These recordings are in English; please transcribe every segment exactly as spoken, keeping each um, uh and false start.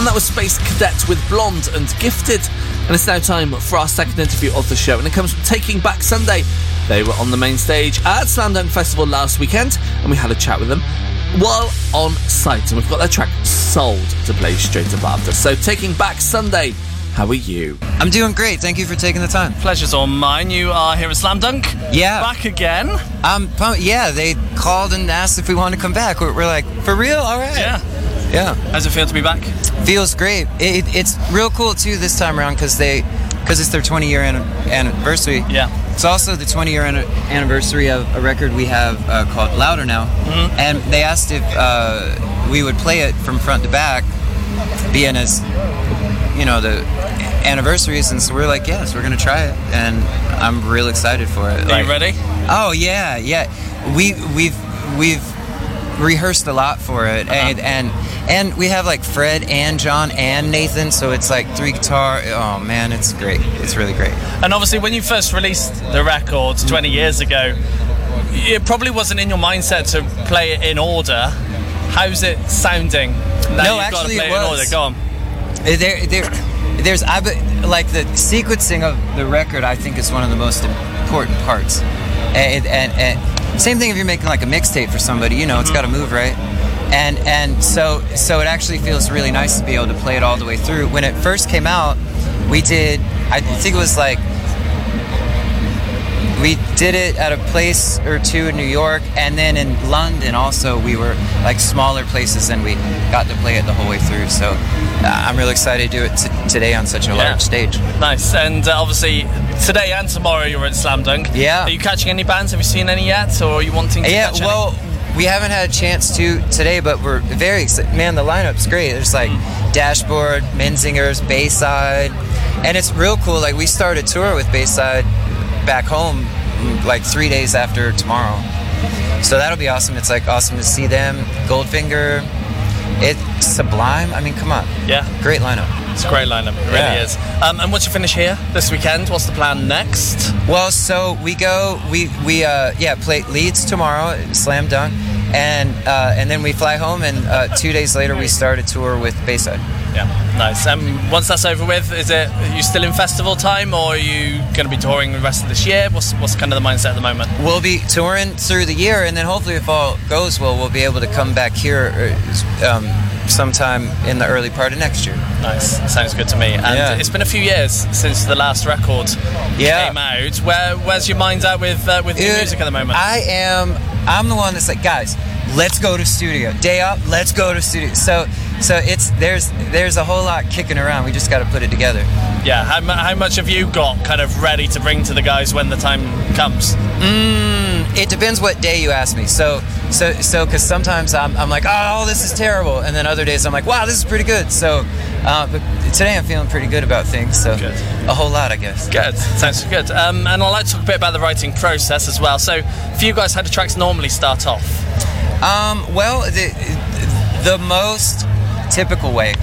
And that was Space Cadet with Blonde and Gifted. And it's now time for our second interview of the show, and it comes from Taking Back Sunday. They were on the main stage at Slam Dunk Festival last weekend, and we had a chat with them while on site, and we've got their track Sold to play straight up after. So Taking Back Sunday, how are you? I'm doing great, thank you for taking the time. Pleasure's all mine. You are here at Slam Dunk? Yeah. Back again? Um, yeah, they called and asked if we wanted to come back. We're, we're like, for real? All right. Yeah. Yeah. How's it feel to be back? Feels great. It, it, it's real cool too this time around because they, because it's their twenty year an- anniversary. Yeah. It's also the twenty year an- anniversary of a record we have uh, called Louder Now, mm-hmm. and they asked if uh, we would play it from front to back, being as, you know, the anniversaries, and so we're like, yes, we're gonna try it, and I'm real excited for it. Are like, you ready? Oh yeah, yeah. We we've we've rehearsed a lot for it, uh-huh. and and and we have like Fred and John and Nathan, so it's like three guitar. Oh man, it's great. It's really great. And obviously, when you first released the record twenty years ago, it probably wasn't in your mindset to play it in order. How's it sounding? Now No, you've actually, got to play it it in was. order. Go on. There, there, there's I be- like the sequencing of the record. I think is one of the most important parts. And, and, and same thing if you're making like a mixtape for somebody, you know, it's got to move right. And and so so it actually feels really nice to be able to play it all the way through. When it first came out, we did. I think it was like we did it at a place or two in New York, and then in London also we were like smaller places, and we got to play it the whole way through. So uh, I'm really excited to do it t- today on such a Yeah. large stage. Nice. And uh, obviously, today and tomorrow you're at Slam Dunk. Yeah. Are you catching any bands? Have you seen any yet, or are you wanting to Yeah, catch well, we haven't had a chance to today, but we're very excited. Man, the lineup's great. There's like Mm. Dashboard, Menzingers, Bayside, and it's real cool. Like we started tour with Bayside back home like three days after tomorrow, so that'll be awesome. It's like awesome to see them. Goldfinger, it's Sublime. I mean, come on. Yeah. Great lineup. It's a great lineup, it really Yeah. is. Um, and once you finish here this weekend, what's the plan next? Well, so we go, we we uh, yeah play Leeds tomorrow, Slam Dunk, and uh, and then we fly home, and uh, two days later we start a tour with Bayside. Yeah, nice. Um, once that's over with, is it are you still in festival time, or are you going to be touring the rest of this year? What's what's kind of the mindset at the moment? We'll be touring through the year, and then hopefully, if all goes well, we'll be able to come back here um, sometime in the early part of next year. Nice, sounds good to me. And Yeah. it's been a few years since the last record Yeah. came out. Where where's your mind at with uh, with new Dude, music at the moment? I am. I'm the one that's like, guys, let's go to studio. Day up, let's go to studio. So, so it's there's there's a whole lot kicking around. We just got to put it together. Yeah, how, mu- how much have you got kind of ready to bring to the guys when the time comes? Mm, it depends what day you ask me. So, so, so, because sometimes I'm, I'm like, oh, this is terrible, and then other days I'm like, wow, this is pretty good. So, uh, but today I'm feeling pretty good about things. So, Good. a whole lot, I guess. Good, sounds good. Um, and I'd like to talk a bit about the writing process as well. So, for you guys, how do tracks normally start off? Um, well, the the most typical way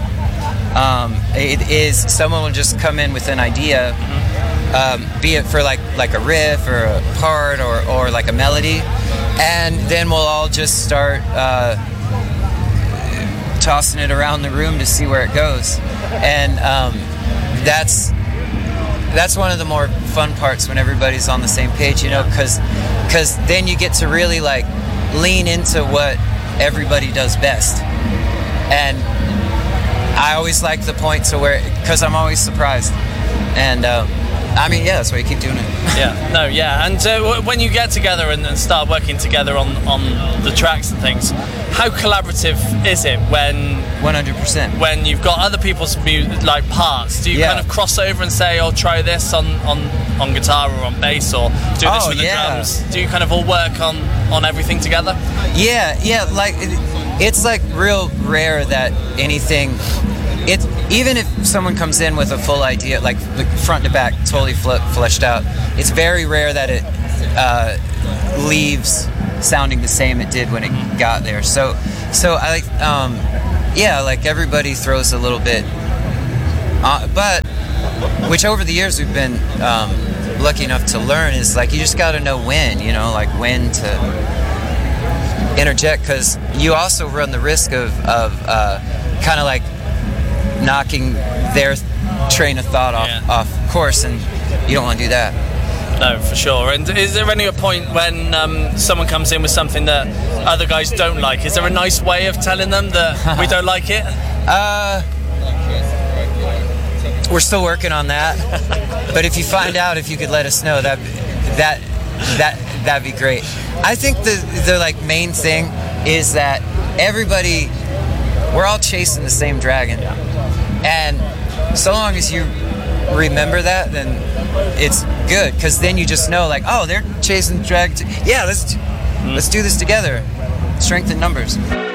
um, it is someone will just come in with an idea, um, be it for like like a riff or a part or, or like a melody, and then we'll all just start uh, tossing it around the room to see where it goes, and um, that's that's one of the more fun parts when everybody's on the same page, you know, because because then you get to really like lean into what everybody does best. And I always like the point to where, because I'm always surprised. And um, I mean, yeah, that's why you keep doing it. Yeah, no, yeah. And uh, w- when you get together and, and start working together on, on the tracks and things, how collaborative is it when one hundred percent. when you've got other people's mu- like parts? Do you Yeah. kind of cross over and say, "Oh, try this on, on, on guitar or on bass, or do this Oh, with the yeah. drums"? Do you kind of all work on, on everything together? Yeah, yeah, like it, it's like real rare that anything. It even if someone comes in with a full idea, like the front to back, totally fle- fleshed out, it's very rare that it uh, leaves sounding the same it did when it got there. So, so I like, um, yeah, like everybody throws a little bit, uh, but which over the years we've been um, lucky enough to learn is like you just got to know when, you know, like when to interject, because you also run the risk of of uh, kind of like knocking their train of thought off, Yeah. off course, and you don't want to do that. No, for sure. And is there any point when um, someone comes in with something that other guys don't like? Is there a nice way of telling them that we don't like it? Uh, we're still working on that. But if you find out, if you could let us know, that that that that'd be great. I think the the like main thing is that everybody, we're all chasing the same dragon, and so long as you remember that, then it's good, because then you just know, like, oh, they're chasing dragon. T- yeah, let's mm. let's do this together. Strength in numbers.